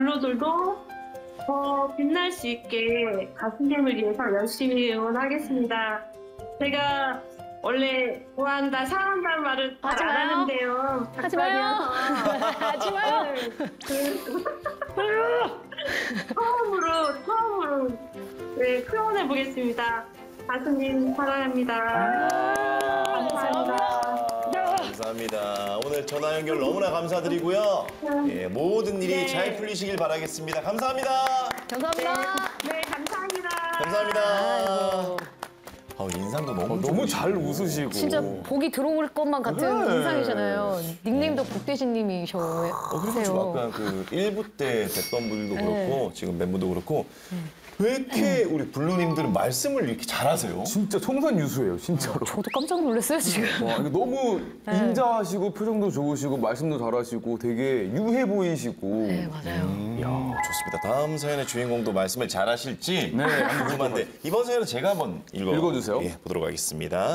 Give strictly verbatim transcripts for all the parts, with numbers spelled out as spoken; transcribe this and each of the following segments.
블루들도 더 빛날 수 있게 가수님을 위해서 열심히 응원하겠습니다. 제가 원래 좋아한다, 사랑한다는 말을 잘 하지 안 마요. 하는데요. 하지 마요. 하지 마요. 그, 처음으로, 처음으로 네, 표현해 보겠습니다. 가수님 사랑합니다. 감사합니다. 감사합니다. 오늘 전화 연결 너무나 감사드리고요. 예, 모든 일이 네. 잘 풀리시길 바라겠습니다. 감사합니다. 감사합니다. 네, 감사합니다. 감사합니다. 아, 인상도 너무 어, 너무 좋으시고. 잘 웃으시고. 진짜 복이 들어올 것만 같은 네. 인상이잖아요. 닉네임도 복대신님이셔. 어, 그리고 지금 아까 그 일부 때 뵀던 분들도 네. 그렇고 지금 멤버도 그렇고 왜 이렇게 우리 블루님들은 말씀을 이렇게 잘하세요? 진짜 총선유수예요, 진짜로. 저도 깜짝 놀랐어요, 지금. 와, 이거 너무 인자하시고 표정도 좋으시고 말씀도 잘하시고 되게 유해 보이시고. 네, 맞아요. 이야, 좋습니다. 다음 사연의 주인공도 말씀을 잘하실지 네, 궁금한데 이번 사연은 제가 한번 읽어 읽어주세요. 예, 보도록 하겠습니다.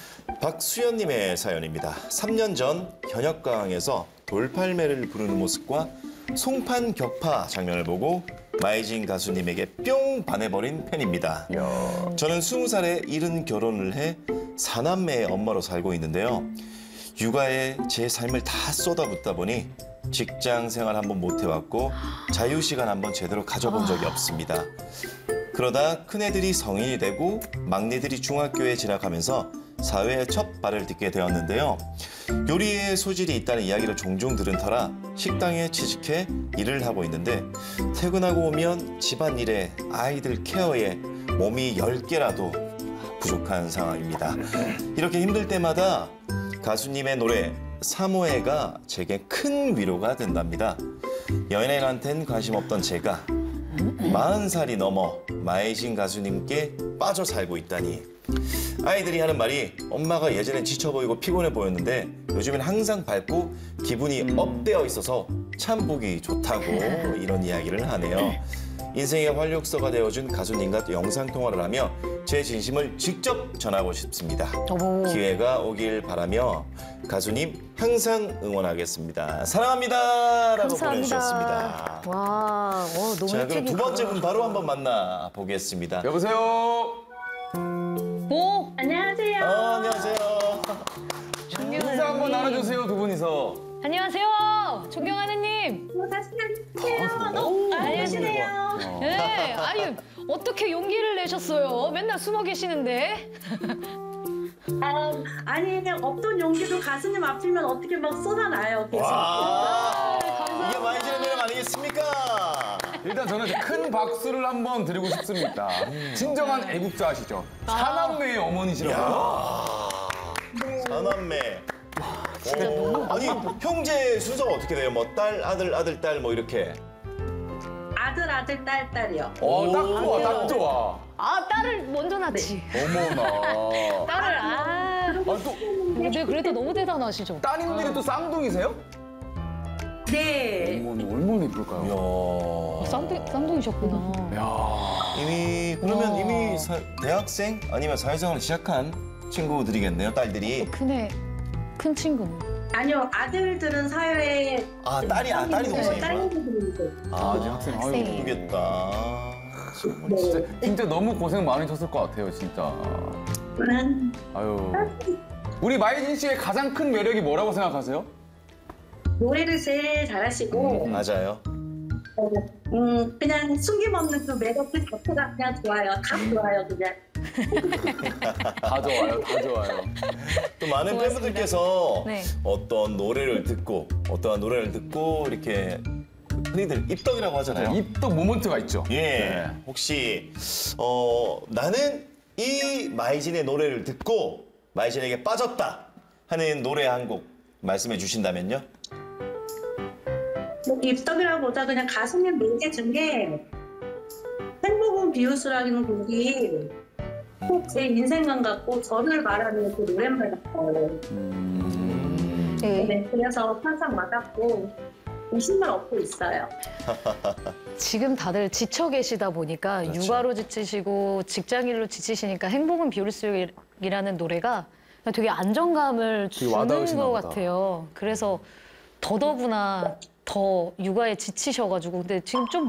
박수연님의 사연입니다. 삼 년 전 현역강에서 돌팔매를 부르는 모습과 송판 격파 장면을 보고 마이진 가수님에게 뿅 반해버린 팬입니다. 저는 스무 살에 이른 결혼을 해 사남매의 엄마로 살고 있는데요. 육아에 제 삶을 다 쏟아붓다 보니 직장 생활 한번 못 해왔고 자유시간 한번 제대로 가져본 적이 없습니다. 그러다 큰애들이 성인이 되고 막내들이 중학교에 진학하면서 사회에 첫 발을 딛게 되었는데요. 요리에 소질이 있다는 이야기를 종종 들은 터라 식당에 취직해 일을 하고 있는데 퇴근하고 오면 집안일에 아이들 케어에 몸이 열 개라도 부족한 상황입니다. 이렇게 힘들 때마다 가수님의 노래 사모해가 제게 큰 위로가 된답니다. 연예인한텐 관심 없던 제가 마흔 살이 넘어 마이진 가수님께 빠져 살고 있다니. 아이들이 하는 말이 엄마가 예전엔 지쳐 보이고 피곤해 보였는데 요즘엔 항상 밝고 기분이 업되어 있어서 참 보기 좋다고 이런 이야기를 하네요. 인생의 활력소가 되어준 가수님과 영상통화를 하며 제 진심을 직접 전하고 싶습니다. 어머. 기회가 오길 바라며 가수님 항상 응원하겠습니다. 사랑합니다. 라고 보내주셨습니다. 와, 어, 너무 자, 그럼 일찍이 두 번째 가요. 분 바로 한번 만나보겠습니다. 여보세요? 오! 안녕하세요. 어, 안녕하세요. 인사 한번 나눠주세요, 두 분이서. 안녕하세요. 존경하는님. 안녕하세요. 너무 안녕하세요. 네, 아니, 어떻게 용기를 내셨어요? 맨날 숨어 계시는데. 아, 아니 없던 용기도 가수님 앞이면 어떻게 막 쏟아나요. 계속. 와, 이게 마이진의 매력 아니겠습니까? 일단 저는 큰 박수를 한번 드리고 싶습니다. 진정한 애국자시죠? 사남매의 어머니시라고요? 사남매. 오, 아니, 형제 순서가 어떻게 돼요? 뭐 딸, 아들, 아들, 딸 뭐 이렇게. 아들 아들 딸 딸이요. 어, 딱 좋아, 딱 좋아. 아, 딸을 먼저 낳지. 어머나. 딸을, 아. 아, 또 근데 그래도 너무 대단하시죠? 따님들이 또 쌍둥이세요? 네. 어머니, 얼마나 예쁠까요? 이야. 쌍둥, 쌍둥이셨구나. 야. 이미, 그러면 와. 이미 사- 대학생 아니면 사회생활을 시작한 친구들이겠네요, 딸들이. 큰애, 큰 친구는. 아니요 아들들은 사회에 아, 딸이, 아, 딸이 동생이구나. 딸들이 아, 아직 학생. 아유, 학생이에요. 모르겠다. 진짜, 진짜 너무 고생 많으셨을 것 같아요, 진짜. 음, 아유. 우리 마이진 씨의 가장 큰 매력이 뭐라고 생각하세요? 노래를 제일 잘하시고 맞아요. 어, 음 그냥 숨김없는 그 매력 그 자체가 그냥 좋아요. 다 좋아요 그냥. 다 좋아요, 다 좋아요. 또 많은 고맙습니다. 팬분들께서 네. 어떤 노래를 듣고, 어떠한 노래를 듣고 이렇게 흔히들 입덕이라고 하잖아요. 입덕 모먼트가 있죠. 예. 네. 혹시 어 나는 이 마이진의 노래를 듣고 마이진에게 빠졌다 하는 노래 한 곡 말씀해 주신다면요? 뭐 입덕이라고보다 그냥 가수님 노래 중에 행복은 비웃으라는 곡이 꼭 제 인생관 같고 저를 말하는 그 노랫말 같아요. 네. 네, 그래서 항상 와닿고 힘을 얻고 있어요. 지금 다들 지쳐 계시다 보니까 그렇죠. 육아로 지치시고 직장일로 지치시니까 행복은 비올수록이라는 노래가 되게 안정감을 되게 주는 와닿으시나 것 보다. 같아요. 그래서 더더구나 더 육아에 지치셔가지고 근데 지금 좀